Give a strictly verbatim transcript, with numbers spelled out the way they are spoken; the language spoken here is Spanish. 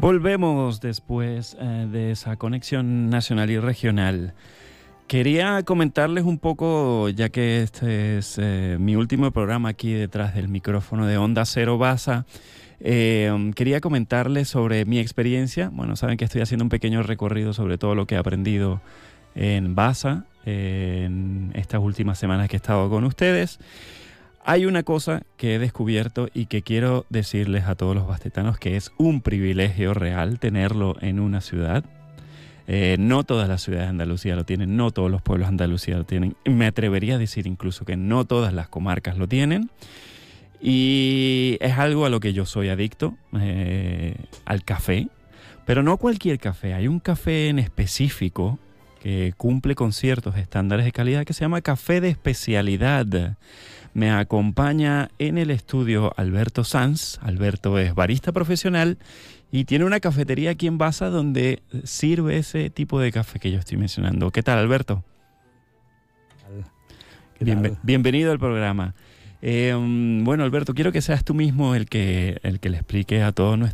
Volvemos después eh, de esa conexión nacional y regional. Quería comentarles un poco, ya que este es eh, mi último programa aquí detrás del micrófono de Onda Cero Baza, eh, quería comentarles sobre mi experiencia. Bueno, saben que estoy haciendo un pequeño recorrido sobre todo lo que he aprendido en Baza eh, en estas últimas semanas que he estado con ustedes. Hay una cosa que he descubierto y que quiero decirles a todos los bastetanos que es un privilegio real tenerlo en una ciudad. Eh, no todas las ciudades de Andalucía lo tienen, no todos los pueblos de Andalucía lo tienen. Me atrevería a decir incluso que no todas las comarcas lo tienen. Y es algo a lo que yo soy adicto, eh, al café. Pero no cualquier café, hay un café en específico que cumple con ciertos estándares de calidad que se llama café de especialidad. Me acompaña en el estudio Alberto Sanz. Alberto es barista profesional y tiene una cafetería aquí en Baza donde sirve ese tipo de café que yo estoy mencionando. ¿Qué tal, Alberto? ¿Qué Bienve- tal? bienvenido al programa. Eh, bueno, Alberto, quiero que seas tú mismo el que, el que le explique a todos nuestros